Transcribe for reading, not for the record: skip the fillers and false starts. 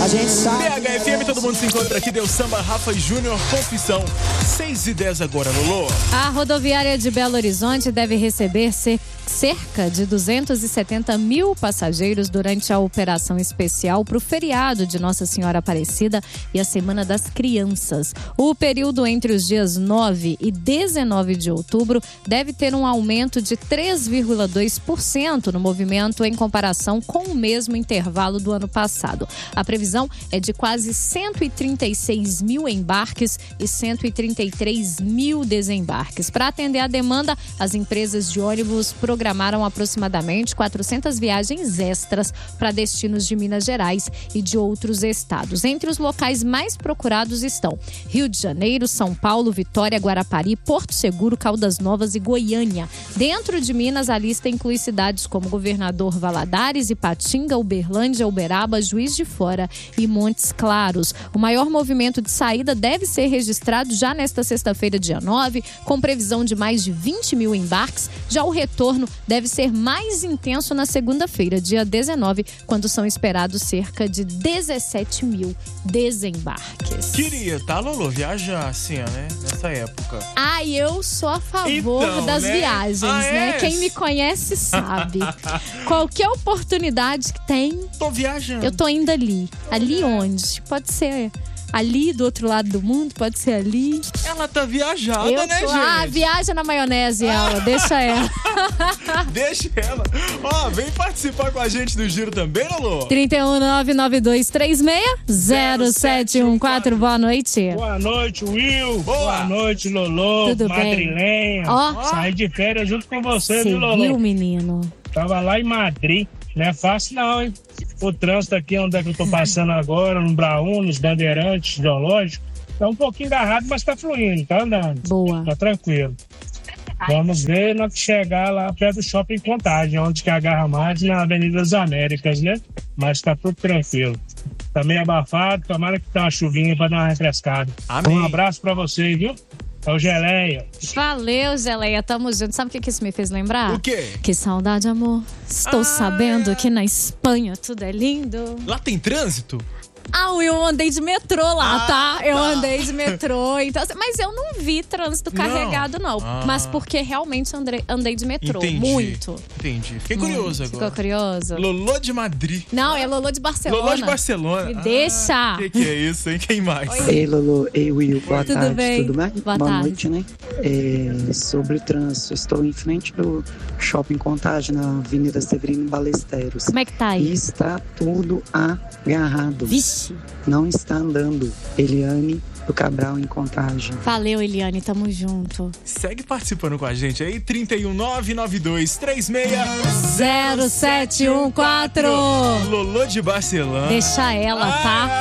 A gente sabe. BHFM, todo mundo se encontra aqui. Deu samba, Rafa e Júnior, Confissão. 6h10 agora, Lolo. A rodoviária de Belo Horizonte deve receber cerca de 270 mil passageiros durante a operação especial para o feriado de Nossa Senhora Aparecida e a Semana das Crianças. O período entre os dias 9 e 19 de outubro deve ter um aumento de 3,2% no movimento em comparação com o mesmo intervalo do ano passado. A previsão é de quase 136 mil embarques e 133 mil desembarques. Para atender a demanda, as empresas de ônibus programaram aproximadamente 400 viagens extras para destinos de Minas Gerais e de outros estados. Entre os locais mais procurados estão Rio de Janeiro, São Paulo, Vitória, Guarapari, Porto Seguro, Caldas Novas e Goiânia. Dentro de Minas, a lista inclui cidades como Governador Valadares, Ipatinga, Uberlândia, Uberaba, Juiz de Fora e Montes Claros. O maior movimento de saída deve ser registrado já nesta sexta-feira, dia 9, com previsão de mais de 20 mil embarques. Já o retorno deve ser mais intenso na segunda-feira, dia 19, quando são esperados cerca de 17 mil desembarques. Queria, tá, Lolo? Viajar assim, né? Nessa época. Eu sou a favor das viagens, né? Quem me conhece sabe. Qualquer oportunidade que tem... Tô viajando. Eu tô indo ali. Ali onde? Pode ser... ali do outro lado do mundo, pode ser ali. Ela tá viajada, né, gente? Viaja na maionese ela, deixa ela. Deixa ela. Vem participar com a gente do Giro também, Lolo. 31992360714. Boa noite. Boa noite, Will. Boa noite, Lolo. Tudo madrilenha. bem? Saí de férias junto com você, viu, Lolo? Lolo? Menino. Tava lá em Madrid. Não é fácil não, hein? O trânsito aqui onde é que eu tô passando agora, no Braun, nos Bandeirantes, Zoológico, tá um pouquinho agarrado, mas tá fluindo, tá andando. Boa. Tá tranquilo. Vamos ver na que chegar lá perto do Shopping Contagem, onde que agarra mais, na Avenida das Américas, né? Mas tá tudo tranquilo. Tá meio abafado, tomara que tá uma chuvinha pra dar uma refrescada. Amém. Um abraço pra vocês, viu? É o Geleia. Valeu, Geleia. Tamo junto. Sabe o que isso me fez lembrar? O quê? Que saudade, amor. Estou sabendo que na Espanha tudo é lindo. Lá tem trânsito? Eu andei de metrô lá, tá? Eu andei de metrô, então, mas eu não vi trânsito carregado, não. Mas porque realmente andei de metrô. Entendi. Muito. Entendi. Fiquei curioso agora. Ficou curioso? Lolo de Madrid. Não, é Lolo de Barcelona. Lolo de Barcelona. Me deixa. O que é isso, hein? Quem mais? Ei, Lolo. Ei, Will. Boa Tudo tarde. bem? Tudo bem? Boa Boa tarde. noite, né? Sobre o trânsito, estou em frente ao Shopping Contagem, na Avenida Severino Balesteiros. Como é que tá aí? E está tudo agarrado. Vixe. Não está andando. Eliane do Cabral em Contagem. Valeu, Eliane. Tamo junto. Segue participando com a gente aí. 31992360714. Lolo de Barcelona. Deixa ela, tá?